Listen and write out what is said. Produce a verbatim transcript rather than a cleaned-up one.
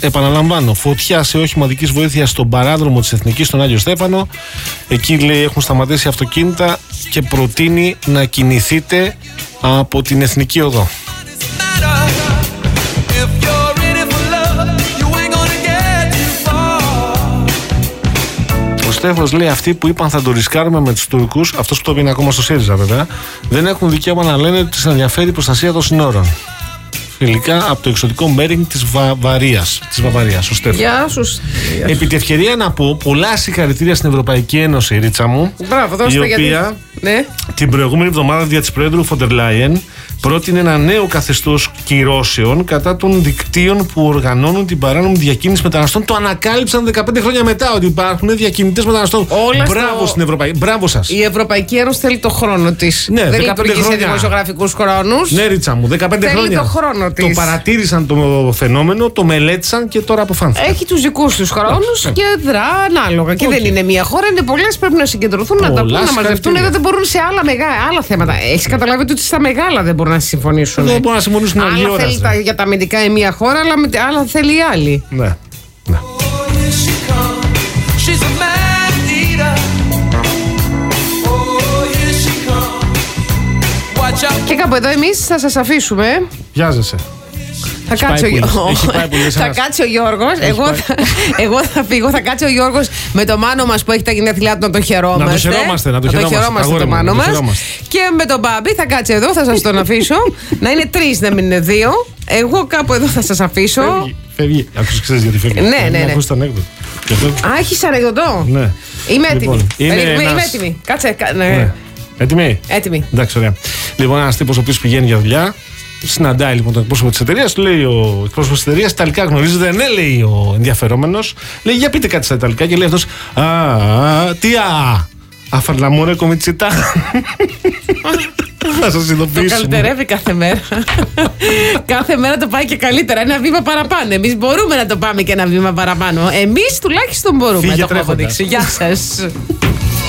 Επαναλαμβάνω, φωτιά σε όχημα οδικής βοήθειας στον παράδρομο της Εθνικής στον Άγιο Στέφανο. Εκεί, λέει, έχουν σταματήσει αυτοκίνητα και προτείνει να κινηθείτε από την Εθνική Οδό. Ο Στέφανος λέει: αυτοί που είπαν θα το ρισκάρουμε με τους Τούρκους, αυτός που το πει ακόμα στο ΣΥΡΙΖΑ βέβαια, δεν έχουν δικαίωμα να λένε ότι τους ενδιαφέρει η προστασία των συνόρων. Φιλικά από το εξωτικό Μέρινγκ της Βαβαρίας. Της Βαβαρίας, ο Στέφανος. Γεια σου. Επί τη ευκαιρία να πω πολλά συγχαρητήρια στην Ευρωπαϊκή Ένωση, Ρίτσα μου. Μπράβο, δώστε η οποία γιατί... ναι. την προηγούμενη εβδομάδα δια της Προέδρου Φοντερ Λάιεν πρότεινε ένα νέο καθεστώς κυρώσεων κατά των δικτύων που οργανώνουν την παράνομη διακίνηση μεταναστών. Το ανακάλυψαν δεκαπέντε χρόνια μετά ότι υπάρχουν διακινητές μεταναστών. Όλα Μπράβο στο... στην Ευρωπαϊκή. Μπράβο σας. Η Ευρωπαϊκή Ένωση θέλει το χρόνο της. Ναι, δεν λειτουργεί σε δημοσιογραφικούς χρόνους. Ναι, Ρίτσα μου, δεκαπέντε θέλει χρόνια. Το χρόνο της. Το παρατήρησαν το φαινόμενο, το μελέτησαν και τώρα αποφάνθηκαν. Έχει τους δικούς τους χρόνους και δρά ανάλογα. Και okay. δεν είναι μία χώρα, είναι πολλές. Πρέπει να συγκεντρωθούν, πολλά, να τα πούν, να μαζευτούν. Εδώ δεν μπορούν σε άλλα, μεγάλα, άλλα θέματα. Έχεις καταλάβει ότι στα μεγάλα δεν μπορούν να συμφωνήσουν. Δεν μπορούν να συμφωνήσουν άλλα ώρα, θέλει τα, για τα αμυντικά η μία χώρα, αλλά με, άλλα θέλει η άλλη. Ναι. ναι. Και κάπου εδώ εμείς θα σας αφήσουμε. Βιάζεσαι. Θα κάτσει, ο... θα κάτσει ο Γιώργος. Εγώ θα... εγώ θα φύγω. Θα κάτσει ο Γιώργος με το μάνο μας που έχει τα γενέθλιά του να το χαιρόμαστε. Να το χαιρόμαστε, να το χαιρόμαστε, να το χαιρόμαστε το μάνο μας. Και με τον Μπάμπη θα κάτσει εδώ, θα σας τον αφήσω. Να είναι τρεις, να μην είναι δύο. Εγώ κάπου εδώ θα σας αφήσω. Φεύγει. φεύγει. Ακούς, ξέρεις γιατί φεύγει. Ναι, ναι, ναι. Ακούς τον έκδοτο. Α, έχεις ανεκδοτό. Ναι. Είμαι έτοιμη. Λοιπόν, είμαι, ένας... είμαι έτοιμη. Κάτσε. Ναι. Ναι. Έτοιμη. Έτοιμη. Εντάξει, ωραία. Λοιπόν, ένας τύπος ο οποίος πηγαίνει για δουλειά. Συναντάει λοιπόν τον εκπρόσωπο της εταιρείας, του λέει ο εκπρόσωπος της εταιρείας: τα Ιταλικά γνωρίζετε? Ναι, λέει ο ενδιαφερόμενος. Λέει: για πείτε κάτι στα Ιταλικά. Και λέει αυτός: α, α, τι α, αφαρλαμόρε κομιτσιτά. Θα σας ειδοποιήσουμε. Το καλυτερεύει κάθε μέρα. Κάθε μέρα το πάει και καλύτερα. Ένα βήμα παραπάνω. Εμείς μπορούμε να το πάμε και ένα βήμα παραπάνω. Εμείς τουλάχιστον μπορούμε. Φύγε το έχω αποδείξει. Γεια σας.